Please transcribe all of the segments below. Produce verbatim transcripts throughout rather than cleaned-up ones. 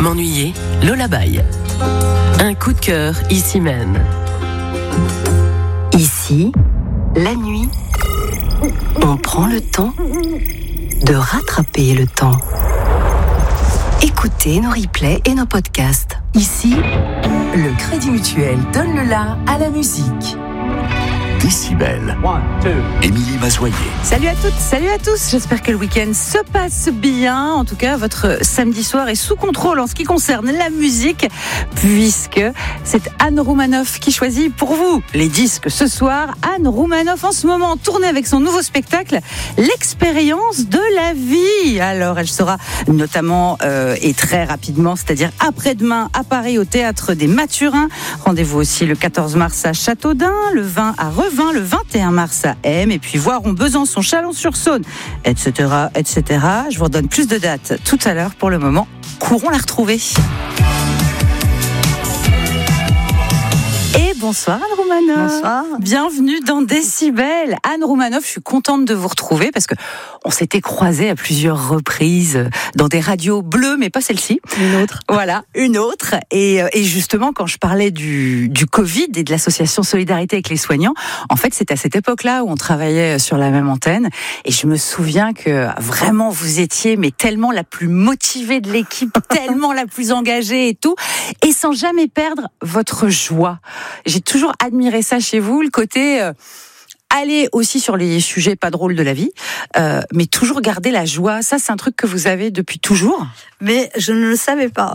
M'ennuyer, Lola Baye. Un coup de cœur ici même. Ici, la nuit, on prend le temps de rattraper le temps. Écoutez nos replays et nos podcasts. Ici, le Crédit Mutuel donne le la à la musique. Décibel. Émilie Mazoyer. Salut à toutes, salut à tous. J'espère que le week-end se passe bien. En tout cas, votre samedi soir est sous contrôle en ce qui concerne la musique, puisque c'est Anne Roumanoff qui choisit pour vous les disques ce soir. Anne Roumanoff, en ce moment, en tournée avec son nouveau spectacle, L'expérience de la vie. Alors, elle sera notamment euh, et très rapidement, c'est-à-dire après-demain à Paris au Théâtre des Mathurins. Rendez-vous aussi le quatorze mars à Châteaudun, le vingt à Revin, le vingt et un mars à M, et puis Voiron, Besançon, Chalon-sur-Saône, et cetera, et cetera. Je vous redonne plus de dates tout à l'heure. Pour le moment, courons la retrouver. Et bonsoir Anne Roumanoff. Bonsoir. Bienvenue dans Décibel. Anne Roumanoff, je suis contente de vous retrouver parce que on s'était croisés à plusieurs reprises dans des radios bleues, mais pas celle-ci. Une autre. Voilà, une autre. Et, et justement, quand je parlais du, du Covid et de l'association Solidarité avec les soignants, en fait, c'est à cette époque-là où on travaillait sur la même antenne. Et je me souviens que vraiment, vous étiez mais tellement la plus motivée de l'équipe, tellement la plus engagée et tout, et sans jamais perdre votre joie. J'ai toujours admiré ça chez vous, le côté... Euh, aller aussi sur les sujets pas drôles de la vie, euh, mais toujours garder la joie. Ça, c'est un truc que vous avez depuis toujours. Mais je ne le savais pas.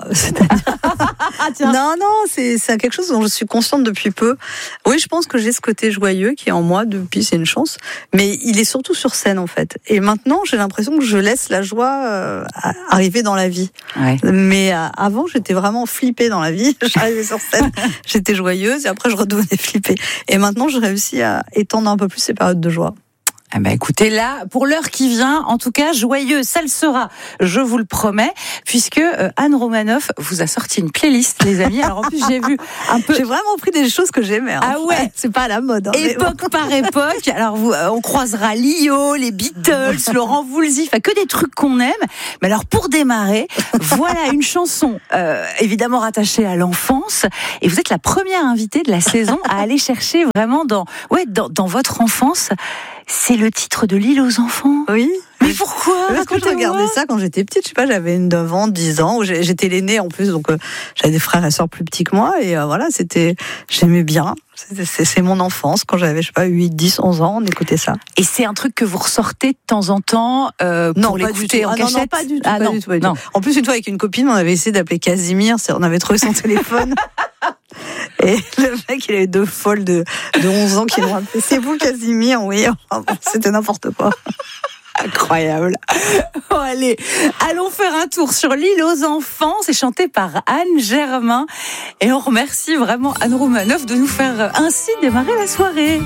non, non, c'est, c'est quelque chose dont je suis consciente depuis peu. Oui, je pense que j'ai ce côté joyeux qui est en moi depuis, c'est une chance. Mais il est surtout sur scène, en fait. Et maintenant, j'ai l'impression que je laisse la joie euh, arriver dans la vie. Ouais. Mais euh, avant, j'étais vraiment flippée dans la vie. J'arrivais sur scène, j'étais joyeuse et après, je redevenais flippée. Et maintenant, je réussis à étendre un peu plus ces périodes de joie. Eh ben écoutez, là, pour l'heure qui vient, en tout cas, joyeux, ça le sera, je vous le promets, puisque euh, Anne Roumanoff vous a sorti une playlist, les amis. Alors en plus, j'ai vu un peu... J'ai vraiment pris des choses que j'aimais. Hein. Ah ouais, c'est pas à la mode. Hein, époque bon. par époque. Alors vous, euh, on croisera Lio, les Beatles, Laurent Voulzy, enfin que des trucs qu'on aime. Mais alors pour démarrer, voilà une chanson euh, évidemment rattachée à l'enfance. Et vous êtes la première invitée de la saison à aller chercher vraiment dans, ouais, dans, dans votre enfance. C'est le titre de L'île aux enfants. Oui. Mais pourquoi? Parce que je regardais ça quand j'étais petite, je sais pas, j'avais neuf ans, dix ans, j'étais l'aînée en plus, donc euh, j'avais des frères et sœurs plus petits que moi, et euh, voilà, c'était, j'aimais bien. C'est, c'est, c'est mon enfance, quand j'avais, je sais pas, huit, dix, onze ans, on écoutait ça. Et c'est un truc que vous ressortez de temps en temps euh, non, pour l'écouter en ah, cachette? Non, non, pas du tout. Ah, pas non, du tout, pas du non. tout. En plus, une fois avec une copine, on avait essayé d'appeler Casimir, on avait trouvé son téléphone. Et le mec, il avait deux folles de, de onze ans qui l'ont appelé. C'est vous, Casimir? Oui, c'était n'importe quoi. Incroyable. Bon, allez, allons faire un tour sur L'île aux enfants. C'est chanté par Anne Germain. Et on remercie vraiment Anne Roumanoff de nous faire ainsi démarrer la soirée.